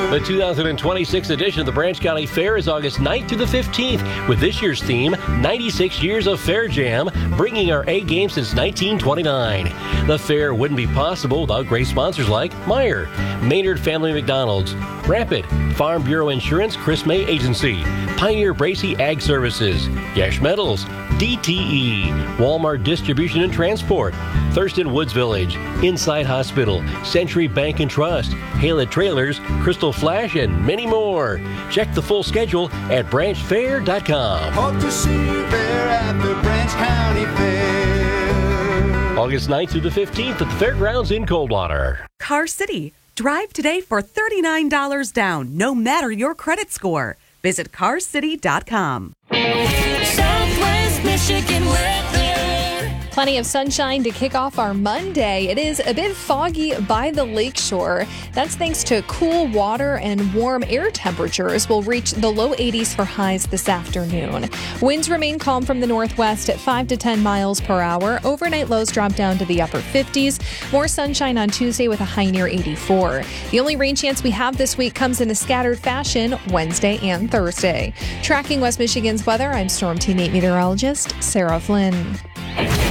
The 2026 edition of the Branch County Fair is August 9th through the 15th, with this year's theme, 96 Years of Fair Jam, bringing our A game since 1929. The fair wouldn't be possible without great sponsors like Meijer, Maynard Family McDonald's, Rapid, Farm Bureau Insurance, Chris May Agency, Pioneer Bracy Ag Services, Gash Metals, DTE, Walmart Distribution and Transport, Thurston Woods Village, Inside Hospital, Century Bank and Trust, Haylett Trailers, Crystal Flash, and many more. Check the full schedule at branchfair.com. Hope to see you there at the Branch County Fair. August 9th through the 15th at the Fairgrounds in Coldwater. Car City. Drive today for $39 down, no matter your credit score. Visit carcity.com. Southwest Michigan weather. Plenty of sunshine to kick off our Monday. It is a bit foggy by the lakeshore. That's thanks to cool water and warm air temperatures. We'll reach the low 80s for highs this afternoon. Winds remain calm from the northwest at 5 to 10 miles per hour. Overnight lows drop down to the upper 50s. More sunshine on Tuesday with a high near 84. The only rain chance we have this week comes in a scattered fashion Wednesday and Thursday. Tracking West Michigan's weather, I'm Storm Team 8 meteorologist Sarah Flynn.